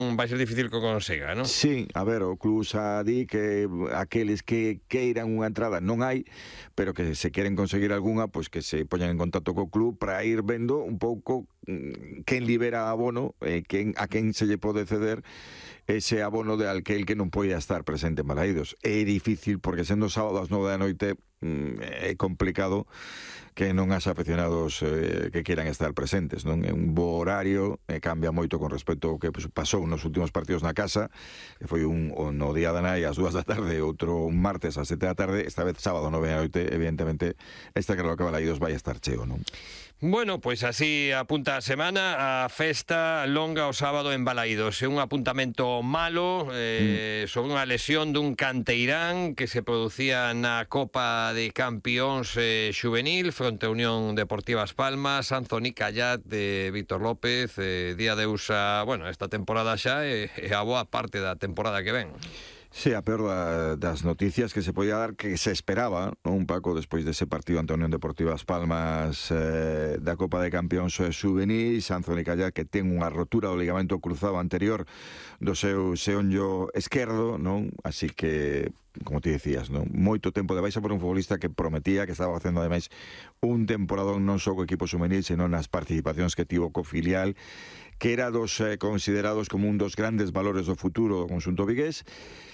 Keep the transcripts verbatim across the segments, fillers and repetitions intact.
vai ser difícil que o consiga, non? Sí, a ver, o club xa di que aqueles que queiran unha entrada non hai, pero que se queren conseguir algunha, pois que se poñan en contacto co club para ir vendo un pouco quen libera abono, eh, quen, a quen se lle pode ceder ese abono de aquel que non poida estar presente en Balaídos. É difícil porque sendo sábado ás nove da noite é complicado que non haxa aficionados eh, que queran estar presentes, non? É un bo horario, eh, cambia moito con respecto ao que pues, pasou nos últimos partidos na casa, que foi un, un no día da nai ás dúas da tarde, outro un martes ás sete da tarde, esta vez sábado nove da noite, evidentemente, esta claro que Balaídos vai estar cheo, non? Bueno, pois así apunta a semana a festa longa o sábado en Balaídos. É un apuntamento malo eh, mm. sobre unha lesión dun canteirán que se producía na Copa de Campións eh, Xuvenil fronte a Unión Deportiva As Palmas. Anthony Callat de Víctor López, eh, día de usa, bueno, esta temporada xa e eh, a boa parte da temporada que ven. Sí, a peor da, das noticias que se podía dar, que se esperaba, ¿no? Un Paco, despois dese partido ante a Unión Deportiva As Palmas eh, da Copa de Campións Xuvenil, Anthony Callat, que ten unha rotura do ligamento cruzado anterior do seu xeonllo esquerdo, non? Así que, como ti decías, non? Moito tempo de baixa por un futbolista que prometía, que estaba facendo ademais un temporadón non só co equipo xuvenil, senón nas participacións que tivo co filial, que era dos eh, considerados como un dos grandes valores do futuro do conxunto vigués.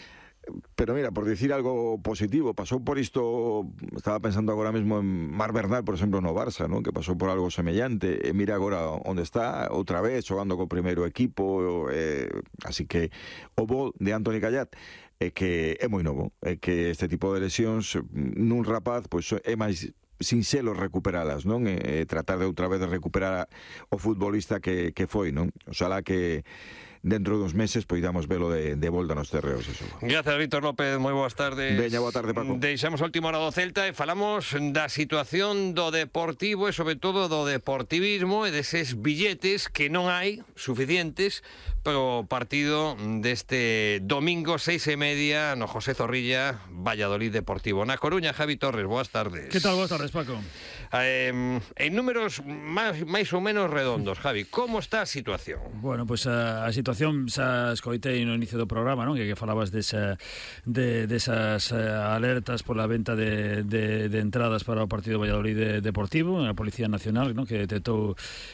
Pero mira, por dicir algo positivo, pasou por isto, estaba pensando agora mesmo en Marc Bernal, por exemplo, no Barça, ¿no? Que pasou por algo semellante, e mira agora onde está, outra vez, xogando co primeiro equipo, eh, así que o bo de Anthony Callat é que é moi novo, é que este tipo de lesións nun rapaz pois é máis sinxelo recuperalas, non? E, e tratar de outra vez de recuperar o futbolista que, que foi, non? Oxalá que dentro dos meses poidamos velo de, de volta nos terreos. Eso. Gracias, Víctor López, moi boas tardes. Veña, boa tarde, Paco. Deixamos a última hora do Celta e falamos da situación do Deportivo e sobre todo do deportivismo e deses billetes que non hai suficientes para o partido deste domingo seis e media no José Zorrilla, Valladolid Deportivo. Na Coruña, Javi Torres, boas tardes. Que tal, boas tardes, Paco? Eh, en números máis, máis ou menos redondos, Javi, como está a situación? Bueno, pois pues a, a situación xa escoitei no inicio do programa, non? Que, que falabas desa, de, desas uh, alertas pola venta de, de, de entradas para o partido Valladolid de, Deportivo, a Policía Nacional, non? Que detectou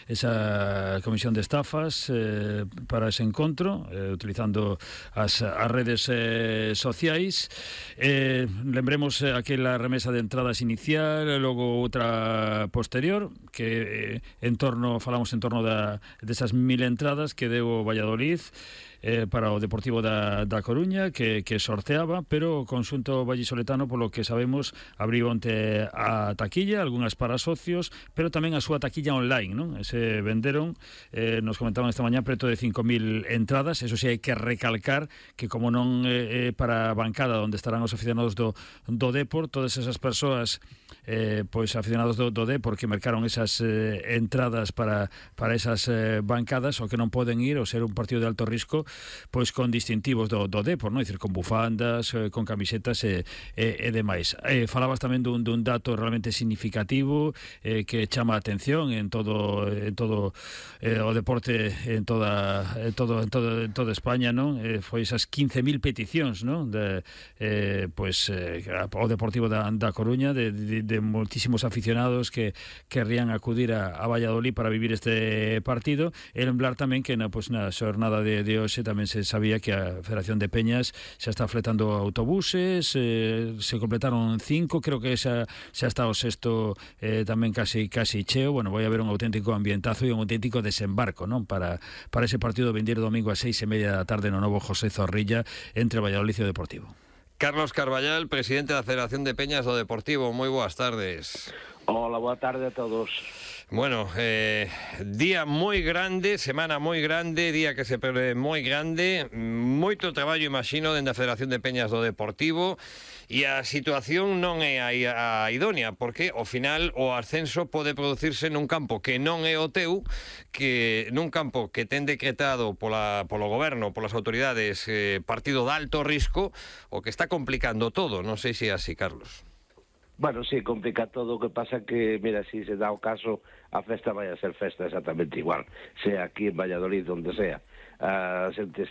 esa comisión de estafas eh, para ese encontro, eh, utilizando as, as redes eh, sociais. Eh, lembremos eh, aquela remesa de entradas inicial, logo outra posterior, que eh, en torno, falamos en torno da, desas mil entradas que deu o Valladolid eh, para o Deportivo da, da Coruña, que, que sorteaba, pero o conxunto vallisoletano, polo que sabemos, abriu onte a taquilla, algunhas para socios, pero tamén a súa taquilla online, non? Se venderon, eh, nos comentaban esta mañá, preto de cinco mil entradas. Eso si hai que recalcar que como non eh, para a bancada onde estarán os aficionados do, do Depor, todas esas persoas eh, pois aficionados do, do Depor que mercaron esas eh, entradas para, para esas eh, bancadas, o que non poden ir, ou ser un partido de alto risco, pois con distintivos do, do Depor, non? É dicir, con bufandas, eh, con camisetas e, e, e demais. Eh, falabas tamén dun, dun dato realmente significativo eh, que chama a atención en todo en todo eh, o deporte en toda en todo en todo en toda España, non? Eh, foi esas quince mil peticións, non? De eh, pois eh, o Deportivo da, da Coruña, de, de, de moitísimos aficionados que querrían acudir a, a Valladolid para vivir este partido. E lembrar tamén que na, pois, na xornada de, de hoxe tamén se sabía que a Federación de Peñas xa está fletando autobuses, eh, se completaron cinco, creo que xa, xa está o sexto eh, tamén casi casi cheo. Bueno, vai haber un auténtico ambientazo e un auténtico desembarco, non? Para, para ese partido vendir domingo a seis e media da tarde no novo José Zorrilla entre Valladolid e o Deportivo. Carlos Carballal, presidente da Federación de Peñas do Deportivo, moi boas tardes. Hola, boa tarde a todos. Bueno, eh, día moi grande, semana moi grande, día que se prevé moi grande, moito traballo, imagino, dende a Federación de Peñas do Deportivo, e a situación non é a, a idónea, porque ao final o ascenso pode producirse nun campo que non é o teu, que nun campo que ten decretado pola, polo goberno, polas autoridades, eh, partido de alto risco, o que está complicando todo. Non sei se é así, Carlos. Bueno, sí, complica todo, o que pasa que, mira, si se dá o caso, a festa vai a ser festa exactamente igual, sea aquí en Valladolid, onde sea. A xente